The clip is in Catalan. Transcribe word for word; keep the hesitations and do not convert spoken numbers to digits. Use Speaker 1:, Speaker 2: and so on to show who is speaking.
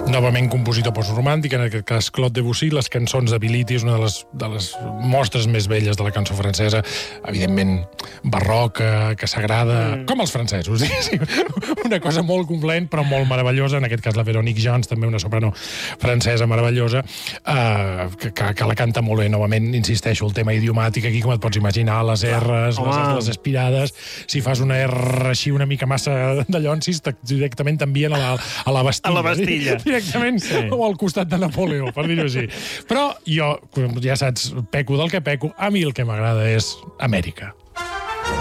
Speaker 1: novament compositor postromàntic, en aquest cas Claude Debussy. Les cançons de Bility és una de les, de les mostres més belles de la cançó francesa, evidentment barroca, que s'agrada, mm. com els francesos, sí, una cosa molt complaent però molt meravellosa, en aquest cas la Véronique Gens, també una soprano francesa meravellosa, eh, que, que, que la canta molt bé. Novament, insisteixo, el tema idiomàtic aquí, com et pots imaginar, les R's, les, les aspirades, si fas una R així una mica massa de llonsis, directament t'envien a la, a la Bastilla.
Speaker 2: A la Bastilla.
Speaker 1: Directament, sí. O al costat de Napoleó, per dir-ho així. Però jo, ja saps, peco del que peco, a mi el que m'agrada és Amèrica.